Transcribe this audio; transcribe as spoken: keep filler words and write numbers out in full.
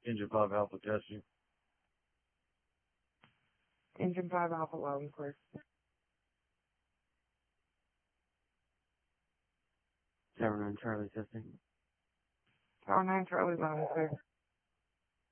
Engine five Alpha testing. Engine five Alpha loud and clear. Tower nine Charlie testing. Tower nine Charlie loud and clear.